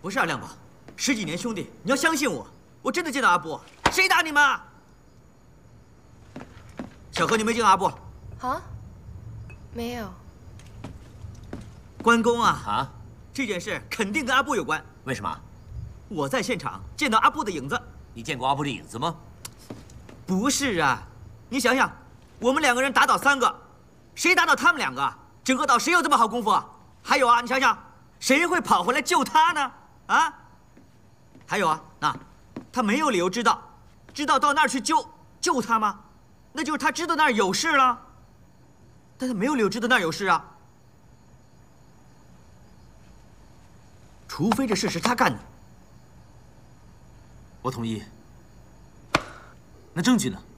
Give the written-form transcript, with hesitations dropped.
不是啊，亮宝，10几年兄弟，你要相信我，我真的见到阿布。谁打你们啊？小何，你没见阿布？ 啊？没有。 关公啊！ 啊？ 这件事肯定跟阿布有关。 为什么？ 我在现场见到阿布的影子。 你见过阿布的影子吗？ 不是啊，你想想，我们2个人打倒3个，谁打倒他们2个？整个岛谁有这么好功夫啊？还有啊，你想想，谁会跑回来救他呢？啊？还有啊，他没有理由知道到那儿去救他吗？那就是他知道那儿有事了，但他没有理由知道那儿有事啊。除非这事是他干的。 我同意。那证据呢？